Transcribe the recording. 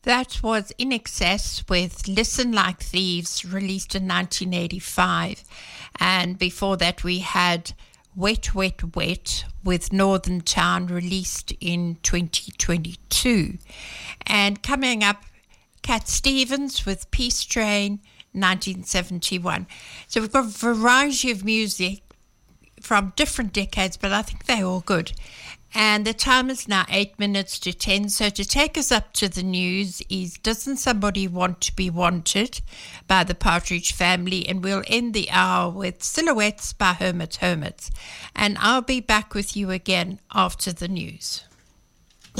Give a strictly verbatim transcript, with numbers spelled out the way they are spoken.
That was In Excess with Listen Like Thieves, released in nineteen eighty-five. And before that we had Wet, Wet, Wet with Northern Town, released in twenty twenty-two. And coming up, Cat Stevens with Peace Train, nineteen seventy-one. So we've got a variety of music from different decades, but I think they're all good. And the time is now eight minutes to ten. So to take us up to the news is Doesn't Somebody Want to Be Wanted by the Partridge Family. And we'll end the hour with Silhouettes by Hermit Hermits. And I'll be back with you again after the news.